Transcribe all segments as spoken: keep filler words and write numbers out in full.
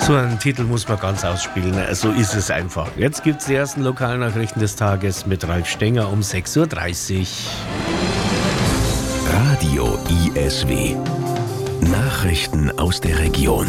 So einen Titel muss man ganz ausspielen, so ist es einfach. Jetzt gibt es die ersten Lokalnachrichten des Tages mit Ralf Stenger um sechs Uhr dreißig. Radio I S W. Nachrichten aus der Region.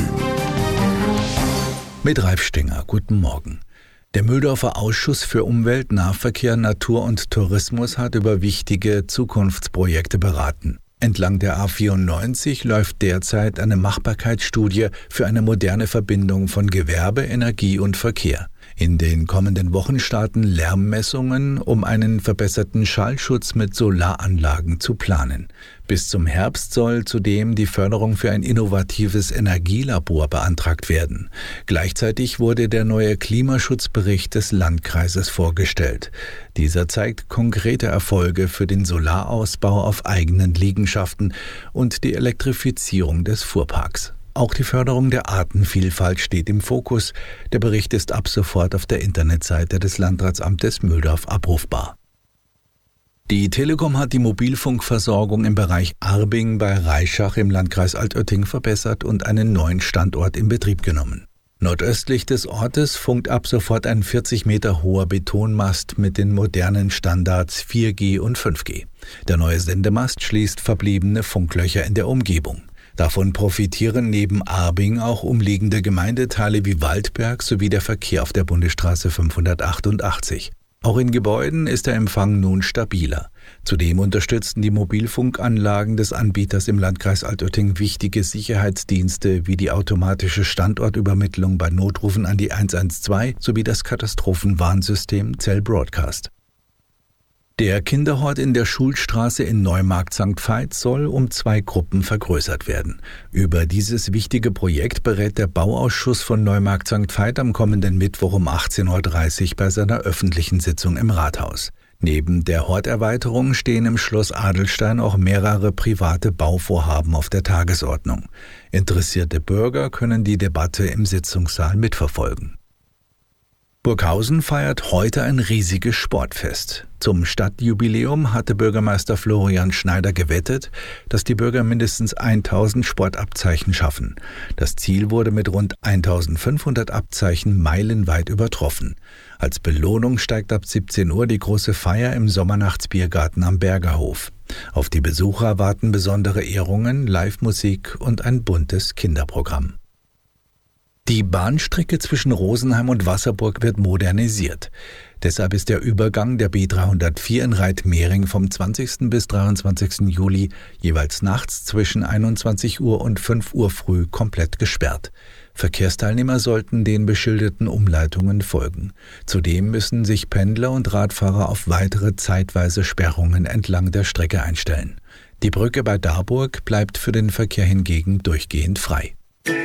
Mit Ralf Stenger, guten Morgen. Der Mühldorfer Ausschuss für Umwelt, Nahverkehr, Natur und Tourismus hat über wichtige Zukunftsprojekte beraten. Entlang der A vierundneunzig läuft derzeit eine Machbarkeitsstudie für eine moderne Verbindung von Gewerbe, Energie und Verkehr. In den kommenden Wochen starten Lärmmessungen, um einen verbesserten Schallschutz mit Solaranlagen zu planen. Bis zum Herbst soll zudem die Förderung für ein innovatives Energielabor beantragt werden. Gleichzeitig wurde der neue Klimaschutzbericht des Landkreises vorgestellt. Dieser zeigt konkrete Erfolge für den Solarausbau auf eigenen Liegenschaften und die Elektrifizierung des Fuhrparks. Auch die Förderung der Artenvielfalt steht im Fokus. Der Bericht ist ab sofort auf der Internetseite des Landratsamtes Mühldorf abrufbar. Die Telekom hat die Mobilfunkversorgung im Bereich Arbing bei Reischach im Landkreis Altötting verbessert und einen neuen Standort in Betrieb genommen. Nordöstlich des Ortes funkt ab sofort ein vierzig Meter hoher Betonmast mit den modernen Standards vier G und fünf G. Der neue Sendemast schließt verbliebene Funklöcher in der Umgebung. Davon profitieren neben Arbing auch umliegende Gemeindeteile wie Waldberg sowie der Verkehr auf der Bundesstraße fünfhundertachtundachtzig. Auch in Gebäuden ist der Empfang nun stabiler. Zudem unterstützen die Mobilfunkanlagen des Anbieters im Landkreis Altötting wichtige Sicherheitsdienste wie die automatische Standortübermittlung bei Notrufen an die eins eins zwei sowie das Katastrophenwarnsystem Cell Broadcast. Der Kinderhort in der Schulstraße in Neumarkt Sankt Veit soll um zwei Gruppen vergrößert werden. Über dieses wichtige Projekt berät der Bauausschuss von Neumarkt Sankt Veit am kommenden Mittwoch um achtzehn Uhr dreißig bei seiner öffentlichen Sitzung im Rathaus. Neben der Horterweiterung stehen im Schloss Adelstein auch mehrere private Bauvorhaben auf der Tagesordnung. Interessierte Bürger können die Debatte im Sitzungssaal mitverfolgen. Burghausen feiert heute ein riesiges Sportfest. Zum Stadtjubiläum hatte Bürgermeister Florian Schneider gewettet, dass die Bürger mindestens tausend Sportabzeichen schaffen. Das Ziel wurde mit rund eintausendfünfhundert Abzeichen meilenweit übertroffen. Als Belohnung steigt ab siebzehn Uhr die große Feier im Sommernachtsbiergarten am Bergerhof. Auf die Besucher warten besondere Ehrungen, Live-Musik und ein buntes Kinderprogramm. Die Bahnstrecke zwischen Rosenheim und Wasserburg wird modernisiert. Deshalb ist der Übergang der B dreihundertvier in Reitmering vom zwanzigsten bis dreiundzwanzigsten Juli jeweils nachts zwischen einundzwanzig Uhr und fünf Uhr früh komplett gesperrt. Verkehrsteilnehmer sollten den beschilderten Umleitungen folgen. Zudem müssen sich Pendler und Radfahrer auf weitere zeitweise Sperrungen entlang der Strecke einstellen. Die Brücke bei Darburg bleibt für den Verkehr hingegen durchgehend frei.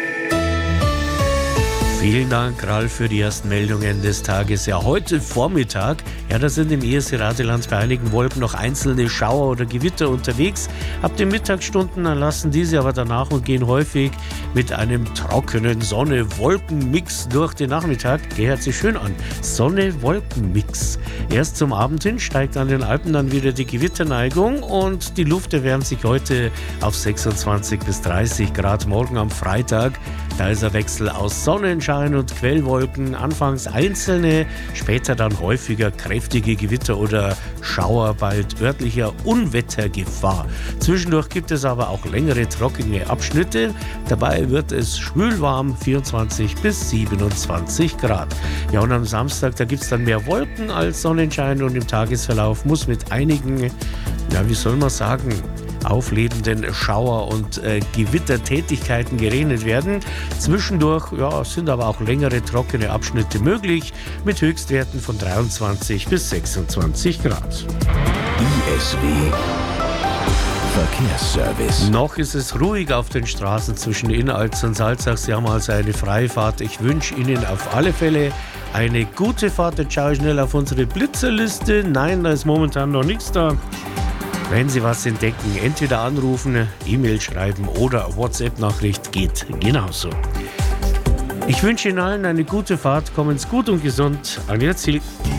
Vielen Dank, Ralf, für die ersten Meldungen des Tages. Ja, heute Vormittag, ja, da sind im E S C-Rateland bei einigen Wolken noch einzelne Schauer oder Gewitter unterwegs. Ab den Mittagsstunden lassen diese aber danach und gehen häufig mit einem trockenen Sonne-Wolken-Mix durch den Nachmittag. Der hört sich schön an. Sonne-Wolken-Mix. Erst zum Abend hin steigt an den Alpen dann wieder die Gewitterneigung und die Luft erwärmt sich heute auf sechsundzwanzig bis dreißig Grad. Morgen am Freitag, da ist ein Wechsel aus Sonnenschein und Quellwolken, anfangs einzelne, später dann häufiger kräftige Gewitter oder Schauer, bald örtlicher Unwettergefahr. Zwischendurch gibt es aber auch längere trockene Abschnitte. Dabei wird es schwülwarm, vierundzwanzig bis siebenundzwanzig Grad. Ja, und am Samstag, da gibt es dann mehr Wolken als Sonnenschein und im Tagesverlauf muss mit einigen, ja, wie soll man sagen, auflebenden Schauer- und äh, Gewittertätigkeiten gerechnet werden. Zwischendurch ja, sind aber auch längere trockene Abschnitte möglich mit Höchstwerten von dreiundzwanzig bis sechsundzwanzig Grad. I S W Verkehrsservice. Noch ist es ruhig auf den Straßen zwischen Innalz und Salzach. Sie haben also eine Freifahrt. Ich wünsche Ihnen auf alle Fälle eine gute Fahrt. Jetzt schaue ich schnell auf unsere Blitzerliste. Nein, da ist momentan noch nichts da. Wenn Sie was entdecken, entweder anrufen, E-Mail schreiben oder WhatsApp-Nachricht geht genauso. Ich wünsche Ihnen allen eine gute Fahrt, kommen Sie gut und gesund an Ihr Ziel.